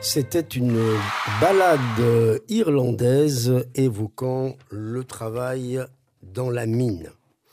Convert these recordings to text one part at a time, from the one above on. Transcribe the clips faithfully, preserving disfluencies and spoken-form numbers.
C'était une ballade irlandaise évoquant le travail dans la mine.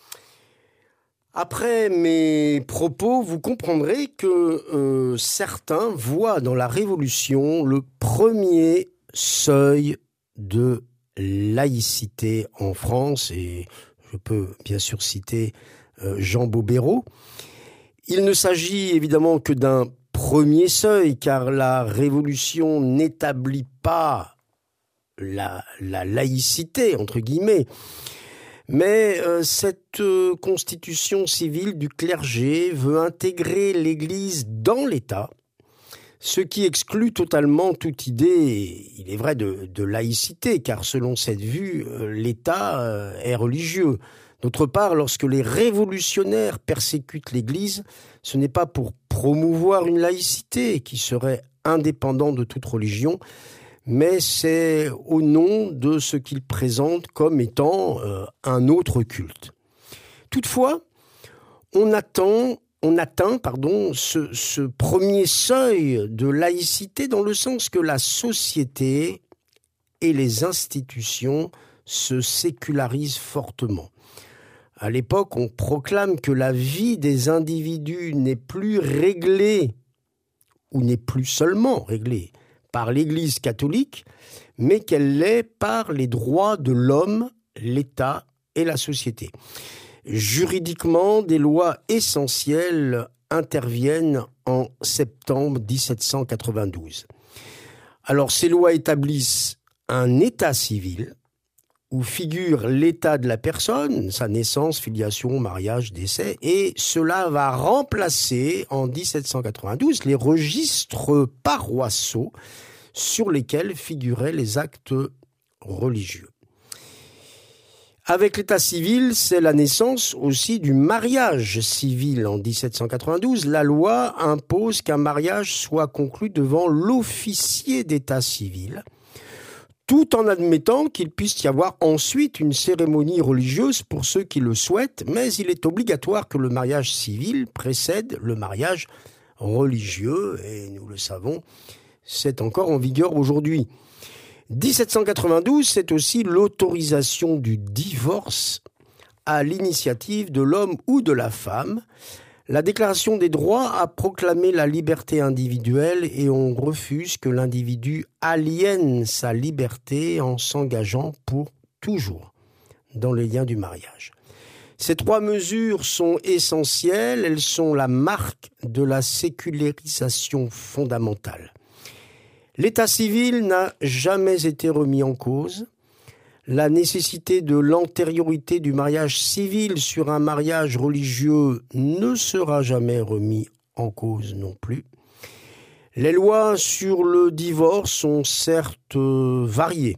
Après mes propos, vous comprendrez que euh, certains voient dans la Révolution le premier seuil de laïcité en France, et je peux bien sûr citer euh, Jean Bobéro. Il ne s'agit évidemment que d'un premier seuil, car la Révolution n'établit pas la, la laïcité, entre guillemets, mais euh, cette euh, constitution civile du clergé veut intégrer l'Église dans l'État, ce qui exclut totalement toute idée, il est vrai, de, de laïcité, car selon cette vue, euh, l'État euh, est religieux. D'autre part, lorsque les révolutionnaires persécutent l'Église, ce n'est pas pour promouvoir une laïcité qui serait indépendante de toute religion, mais c'est au nom de ce qu'ils présentent comme étant euh, un autre culte. Toutefois, on attend, on atteint pardon, ce, ce premier seuil de laïcité dans le sens que la société et les institutions se sécularisent fortement. À l'époque, on proclame que la vie des individus n'est plus réglée, ou n'est plus seulement réglée, par l'Église catholique, mais qu'elle l'est par les droits de l'homme, l'État et la société. Juridiquement, des lois essentielles interviennent en septembre dix-sept cent quatre-vingt-douze. Alors, ces lois établissent un état civil, où figure l'état de la personne, sa naissance, filiation, mariage, décès, et cela va remplacer en dix-sept cent quatre-vingt-douze les registres paroissiaux sur lesquels figuraient les actes religieux. Avec l'état civil, c'est la naissance aussi du mariage civil. En dix-sept cent quatre-vingt-douze, la loi impose qu'un mariage soit conclu devant l'officier d'état civil, tout en admettant qu'il puisse y avoir ensuite une cérémonie religieuse pour ceux qui le souhaitent, mais il est obligatoire que le mariage civil précède le mariage religieux, et nous le savons, c'est encore en vigueur aujourd'hui. dix-sept cent quatre-vingt-douze, c'est aussi l'autorisation du divorce à l'initiative de l'homme ou de la femme. La Déclaration des droits a proclamé la liberté individuelle et on refuse que l'individu aliène sa liberté en s'engageant pour toujours dans les liens du mariage. Ces trois mesures sont essentielles, elles sont la marque de la sécularisation fondamentale. L'état civil n'a jamais été remis en cause. La nécessité de l'antériorité du mariage civil sur un mariage religieux ne sera jamais remis en cause non plus. Les lois sur le divorce sont certes variées.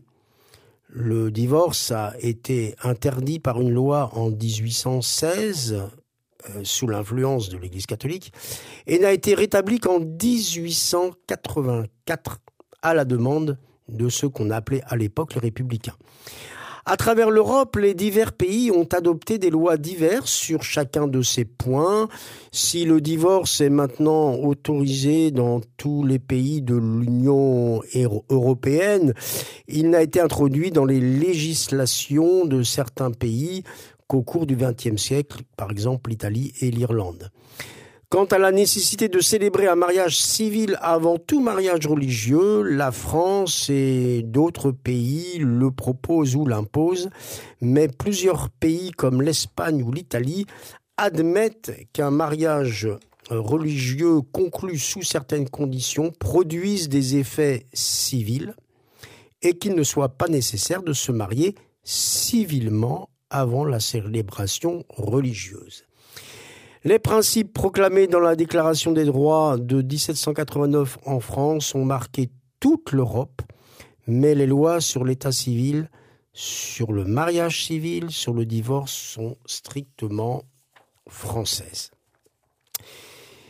Le divorce a été interdit par une loi en dix-huit cent seize, euh, sous l'influence de l'Église catholique, et n'a été rétabli qu'en dix-huit cent quatre-vingt-quatre, à la demande de ceux qu'on appelait à l'époque les républicains. À travers l'Europe, les divers pays ont adopté des lois diverses sur chacun de ces points. Si le divorce est maintenant autorisé dans tous les pays de l'Union européenne, il n'a été introduit dans les législations de certains pays qu'au cours du vingtième siècle, par exemple l'Italie et l'Irlande. Quant à la nécessité de célébrer un mariage civil avant tout mariage religieux, la France et d'autres pays le proposent ou l'imposent, mais plusieurs pays comme l'Espagne ou l'Italie admettent qu'un mariage religieux conclu sous certaines conditions produise des effets civils et qu'il ne soit pas nécessaire de se marier civilement avant la célébration religieuse. Les principes proclamés dans la Déclaration des droits de dix-sept cent quatre-vingt-neuf en France ont marqué toute l'Europe, mais les lois sur l'état civil, sur le mariage civil, sur le divorce sont strictement françaises.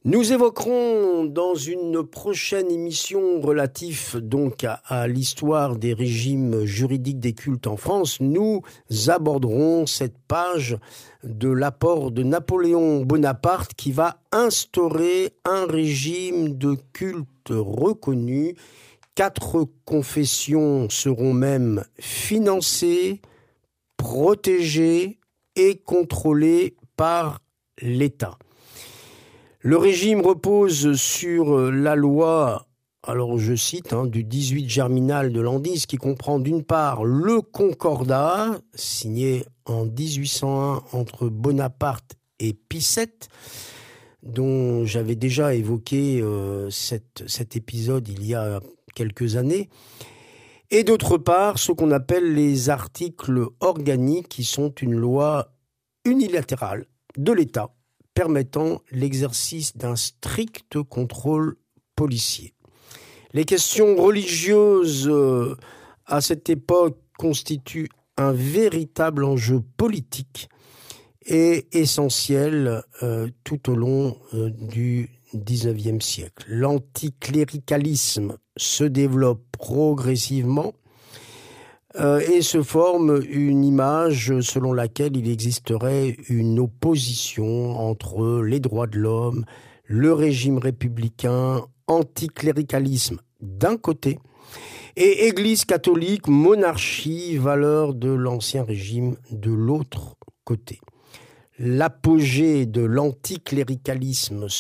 Nous évoquerons dans une prochaine émission relative donc à, à l'histoire des régimes juridiques des cultes en France, nous aborderons cette page de l'apport de Napoléon Bonaparte qui va instaurer un régime de culte reconnu. Quatre confessions seront même financées, protégées et contrôlées par l'État. Le régime repose sur la loi, alors je cite, hein, du dix-huit Germinal de l'an dix, qui comprend d'une part le Concordat, signé en dix-huit cent un entre Bonaparte et Pie sept, dont j'avais déjà évoqué euh, cette, cet épisode il y a quelques années, et d'autre part ce qu'on appelle les articles organiques, qui sont une loi unilatérale de l'État, permettant l'exercice d'un strict contrôle policier. Les questions religieuses euh, à cette époque constituent un véritable enjeu politique et essentiel euh, tout au long euh, du dix-neuvième siècle. L'anticléricalisme se développe progressivement Euh, et se forme une image selon laquelle il existerait une opposition entre les droits de l'homme, le régime républicain, anticléricalisme d'un côté, et Église catholique, monarchie, valeurs de l'ancien régime de l'autre côté. L'apogée de l'anticléricalisme